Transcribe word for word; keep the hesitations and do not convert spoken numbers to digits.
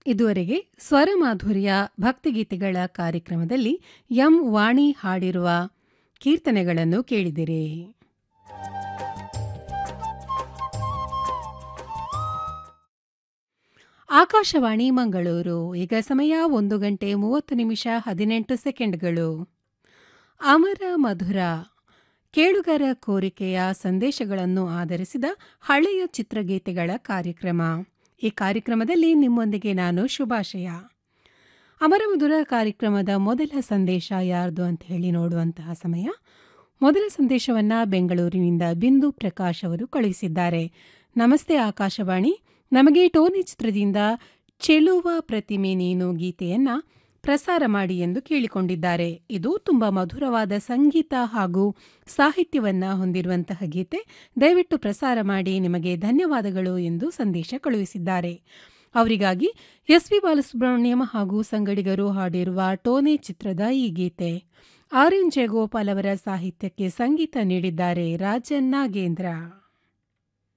ಇದುವರೆಗೆ ಸ್ವರಮಾಧುರ್ಯ ಭಕ್ತಿಗೀತೆಗಳ ಕಾರ್ಯಕ್ರಮದಲ್ಲಿ ಎಂ ವಾಣಿ ಹಾಡಿರುವ ಕೀರ್ತನೆಗಳನ್ನು ಕೇಳಿದಿರಿ. ಆಕಾಶವಾಣಿ ಮಂಗಳೂರು. ಈಗ ಸಮಯ ಒಂದು ಗಂಟೆ ಮೂವತ್ತು ನಿಮಿಷ ಹದಿನೆಂಟು ಸೆಕೆಂಡ್ಗಳು. ಅಮರ ಮಧುರ ಕೇಳುಗರ ಕೋರಿಕೆಯ ಸಂದೇಶಗಳನ್ನು ಆಧರಿಸಿದ ಹಳೆಯ ಚಿತ್ರಗೀತೆಗಳ ಕಾರ್ಯಕ್ರಮ. ಈ ಕಾರ್ಯಕ್ರಮದಲ್ಲಿ ನಿಮ್ಮೊಂದಿಗೆ ನಾನು ಶುಭಾಶಯ. ಅಮರಮಧುರ ಕಾರ್ಯಕ್ರಮದ ಮೊದಲ ಸಂದೇಶ ಯಾರ್ದು ಅಂತ ಹೇಳಿ ನೋಡುವಂತಹ ಸಮಯ. ಮೊದಲ ಸಂದೇಶವನ್ನು ಬೆಂಗಳೂರಿನಿಂದ ಬಿಂದು ಪ್ರಕಾಶ್ ಅವರು ಕಳುಹಿಸಿದ್ದಾರೆ. ನಮಸ್ತೆ ಆಕಾಶವಾಣಿ, ನಮಗೆ ಟೋನಿ ಚಿತ್ರದಿಂದ ಚೆಲುವ ಪ್ರತಿಮೆ ನೀನು ಗೀತೆಯನ್ನು ಪ್ರಸಾರ ಮಾಡಿ ಎಂದು ಕೇಳಿಕೊಂಡಿದ್ದಾರೆ. ಇದು ತುಂಬ ಮಧುರವಾದ ಸಂಗೀತ ಹಾಗೂ ಸಾಹಿತ್ಯವನ್ನು ಹೊಂದಿರುವಂತಹ ಗೀತೆ. ದಯವಿಟ್ಟು ಪ್ರಸಾರ ಮಾಡಿ, ನಿಮಗೆ ಧನ್ಯವಾದಗಳು ಎಂದು ಸಂದೇಶ ಕಳುಹಿಸಿದ್ದಾರೆ. ಅವರಿಗಾಗಿ ಎಸ್ ವಿ ಬಾಲಸುಬ್ರಹ್ಮಣ್ಯಂ ಹಾಗೂ ಸಂಗಡಿಗರು ಹಾಡಿರುವ ಟೋನಿ ಚಿತ್ರದ ಈ ಗೀತೆ. ಆರ್ ಎನ್ ಜಯಗೋಪಾಲ್ ಅವರ ಸಾಹಿತ್ಯಕ್ಕೆ ಸಂಗೀತ ನೀಡಿದ್ದಾರೆ ರಾಜನ್ ನಾಗೇಂದ್ರ.